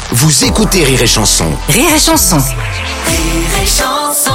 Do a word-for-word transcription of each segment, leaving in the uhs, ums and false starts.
Vous écoutez Rire et Chanson. Rire et Chanson. Rire et Chanson.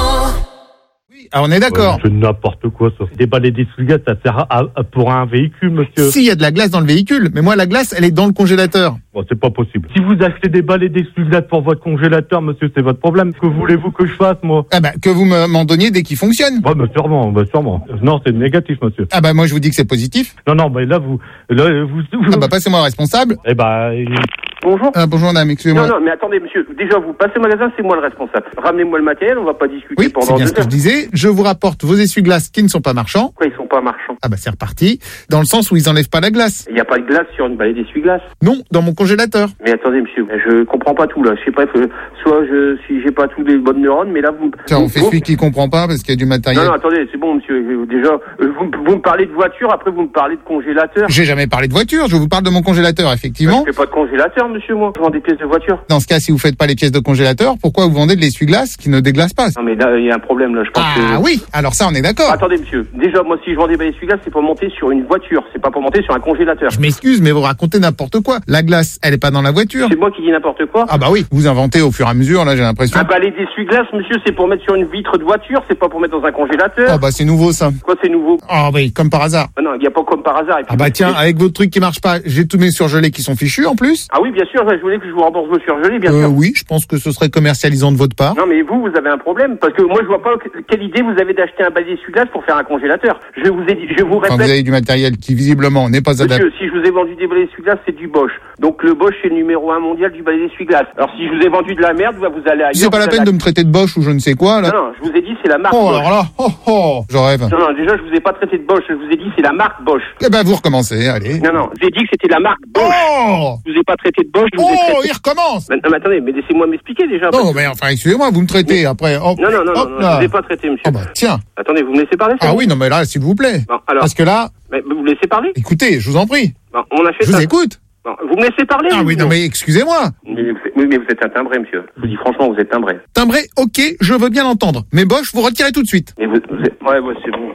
Ah, on est d'accord. Ouais, c'est n'importe quoi, ça. Déballer des essuie-glaces, ça sert à, à, pour un véhicule, monsieur. Si, il y a de la glace dans le véhicule, mais moi, la glace, elle est dans le congélateur. Bon, c'est pas possible. Si vous achetez des balais d'essuie-glaces pour votre congélateur, monsieur, c'est votre problème. Que voulez-vous que je fasse, moi? Ah bah, que vous me- m'en donniez dès qu'il fonctionne. Bah, bah, sûrement, bah, sûrement. Non, c'est négatif, monsieur. Ah bah, moi, je vous dis que c'est positif. Non, non, mais là, vous, là, vous, vous... Ah bah, passez-moi le responsable. Eh bah, il- Bonjour. Ah, bonjour, madame, excusez-moi. Non, non, mais attendez, monsieur. Déjà, vous passez au magasin, c'est moi le responsable. Ramenez-moi le matériel, on va pas discuter Oui, c'est pendant bien deux ce que je heures. disais. Je vous rapporte vos essuie-glaces qui ne sont pas marchands. Pourquoi ils sont pas marchands? Ah bah, c'est reparti. Dans le sens où ils enlèvent pas la glace. Il n'y a pas de glace sur une balai d'essuie-glace. Non, dans mon congélateur. Mais attendez, monsieur, je comprends pas tout, là. Je sais pas, euh, soit je, si j'ai pas tous les bonnes neurones, mais là, vous... Tiens, on fait vous- celui qui comprend pas parce qu'il y a du matériel. Non, non, attendez, c'est bon, monsieur. Je- Déjà, euh, vous, vous me parlez de voiture, après vous me parlez de congélateur. J'ai jamais parlé de voiture, je vous parle de mon congélateur, effectivement. Je fais pas de congélateur, monsieur, moi. Je vends des pièces de voiture. Dans ce cas, si vous faites pas les pièces de congélateur, pourquoi vous vendez de l'essuie-glace qui ne déglace pas? Non, mais là, il y a un problème, là. Je pense Ah que... oui, alors ça, on est d'accord. Attendez, monsieur. Déjà, moi, si je vends des balais d'essuie-glace, c'est pour monter sur une voiture. C'est pas pour monter sur un congélateur. Je m'excuse, mais vous racontez n'importe quoi. La glace, elle est pas dans la voiture. C'est moi qui dis n'importe quoi. Ah bah oui, vous inventez au fur et à mesure, là, j'ai l'impression. Un balai d'essuie-glace, monsieur, c'est pour mettre sur une vitre de voiture, c'est pas pour mettre dans un congélateur. Oh bah c'est nouveau, ça. Quoi, c'est nouveau? Ah oui, comme par hasard. Ah non, il n'y a pas comme par hasard. Et puis- Ah bah tiens, avec votre truc qui marche pas, j'ai tous mes surgelés qui sont fichus en plus. Ah oui, bien sûr, je voulais que je vous rembourse vos surgelés, bien Euh, sûr. oui, je pense que ce serait commercialisant de votre part. Non, mais vous, vous avez un problème, parce que moi, je vois pas quelle idée vous avez d'acheter un balai d'essuie-glace pour faire un congélateur. Je vous ai dit, je vous Enfin, répète. vous avez du matériel qui visiblement n'est pas adapté. Monsieur, si je vous ai vendu des balais d'essuie-glace, c'est du Bosch. Donc le Bosch, c'est le numéro un mondial du balai d'essuie-glace. Alors si je vous ai vendu de la merde, vous vous allez ailleurs. C'est pas la vous peine allez- de me traiter de Bosch ou je ne sais quoi, là. Non, non, je vous ai dit, c'est la marque Oh, Bosch. alors là, oh, oh, je rêve. Non, non, déjà, je vous ai pas traité de Bosch, je vous ai dit, c'est la marque Bosch. Eh ben, vous recommencez, allez. Non, non, j'ai dit que c'était la marque Bosch. Oh! Je vous ai pas traité de Bosch, je vous ai Oh, traité... il recommence! Mais, non, mais attendez, mais laissez-moi m'expliquer déjà. Non, mais enfin, excusez-moi, vous me traitez après. Hop, Non, non, non, hop non, non, là. je vous ai pas traité, monsieur. Oh bah, tiens. Attendez, vous me laissez parler, c'est Ah bon oui, non, mais là, s'il vous plaît. Bon, alors, Parce que là, mais vous me laissez parler écoutez, je vous en prie. Bon, on a fait Je vous ça. écoute. Bon, vous me laissez parler Ah oui, non, mais excusez-moi. Mais, vous- mais, mais vous êtes un timbré, monsieur. Je vous dis franchement, vous êtes timbré. Timbré, ok, je veux bien l'entendre. Mais Bosch, vous retirez tout de suite. Mais vous, vous êtes... Ouais, ouais, c'est bon.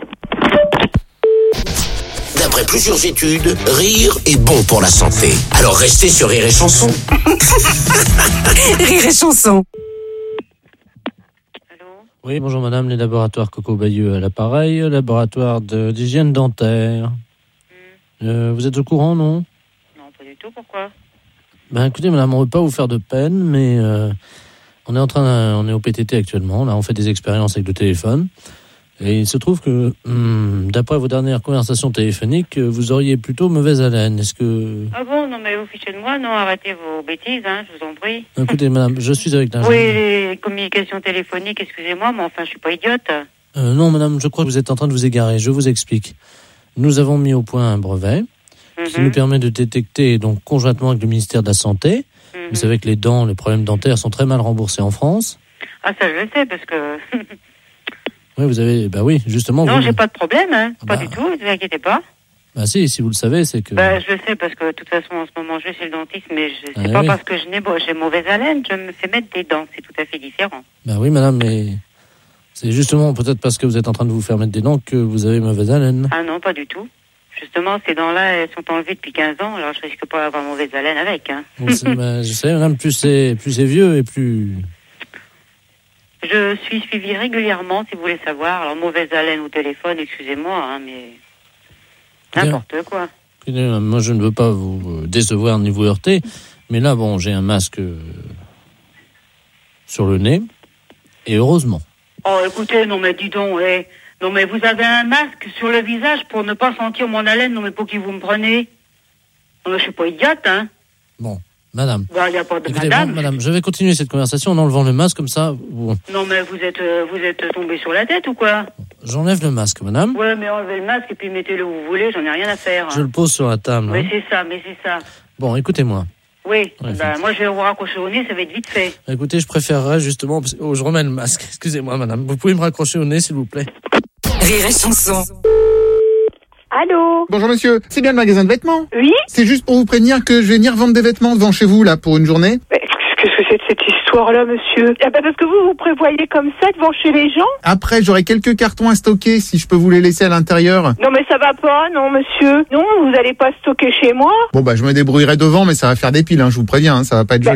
D'après plusieurs études, rire est bon pour la santé. Alors restez sur Rire et Chanson. Rire et Chanson. Oui, bonjour madame, les laboratoires Coco Bayeux à l'appareil, laboratoire de- d'hygiène dentaire. Euh, vous êtes au courant, non? Non, pas du tout, pourquoi? Ben écoutez madame, on ne veut pas vous faire de peine, mais euh, on est en train, de- on est au P T T actuellement, là on fait des expériences avec le téléphone. Et il se trouve que, hum, d'après vos dernières conversations téléphoniques, vous auriez plutôt mauvaise haleine. Est-ce que... Ah bon, non mais vous fichez de moi, non, arrêtez vos bêtises, hein, je vous en prie. Écoutez madame, je suis avec l'ingénieur. Oui, les communications téléphoniques, excusez-moi, mais enfin, je suis pas idiote. Euh, non madame, je crois que vous êtes en train de vous égarer, je vous explique. Nous avons mis au point un brevet qui Mhm, nous permet de détecter, donc conjointement avec le ministère de la Santé, mhm. vous savez que les dents, les problèmes dentaires sont très mal remboursés en France. Ah, ça, je le sais, parce que... Oui, vous avez, bah oui, justement. non, vous... j'ai pas de problème, hein, Ah pas bah. du tout, ne vous inquiétez pas. Bah si, si vous le savez, c'est que... Bah, je le sais, parce que de toute façon, en ce moment, je vais chez le dentiste, mais je... c'est Ah, pas oui. parce que je n'ai j'ai mauvaise haleine, je me fais mettre des dents, c'est tout à fait différent. Bah oui, madame, mais c'est justement peut-être parce que vous êtes en train de vous faire mettre des dents que vous avez mauvaise haleine. Ah non, pas du tout. Justement, ces dents-là, elles sont enlevées depuis quinze ans, alors je risque pas d'avoir mauvaise haleine avec, hein. Donc, c'est- bah, je sais, madame, plus c'est plus c'est vieux et plus... Je suis suivie régulièrement, si vous voulez savoir. Alors, mauvaise haleine au téléphone, excusez-moi, hein, mais... Bien. N'importe quoi. Écoutez, madame, moi, je ne veux pas vous euh, décevoir ni vous heurter, mais là, bon, j'ai un masque euh, sur le nez, et heureusement. Oh, écoutez, non mais dis donc, eh. Non mais vous avez un masque sur le visage pour ne pas sentir mon haleine, non mais pour qui vous me prenez? Non mais je suis pas idiote, hein. Bon, madame... Bah, il n'y a pas de Écoutez, madame. bon, madame, je vais continuer cette conversation en enlevant le masque, comme ça, bon, Non mais vous êtes, euh, vous êtes tombé sur la tête ou quoi? j'enlève le masque, madame. Ouais, mais enlevez le masque et puis mettez-le où vous voulez, j'en ai rien à faire. Je le pose sur la table. Oui, hein. c'est ça, mais c'est ça. Bon, écoutez-moi. Oui, Ouais, bah, faut- moi je vais vous raccrocher au nez, ça va être vite fait. Écoutez, je préférerais justement... parce que- Oh, je remets le masque. Excusez-moi, madame. Vous pouvez me raccrocher au nez, s'il vous plaît? Rire et Chanson. Allô? Bonjour monsieur, c'est bien le magasin de vêtements? Oui? C'est juste pour vous prévenir que je vais venir vendre des vêtements devant chez vous, là, pour une journée. Mais qu'est-ce que c'est de cette histoire-là, monsieur? Ah bah parce que vous, vous prévoyez comme ça devant chez les gens? Après, j'aurai quelques cartons à stocker, si je peux vous les laisser à l'intérieur. Non mais ça va pas, non monsieur. Non, vous allez pas stocker chez moi. Bon, bah, je me débrouillerai devant, mais ça va faire des piles, hein, je vous préviens, hein, ça va pas être joli.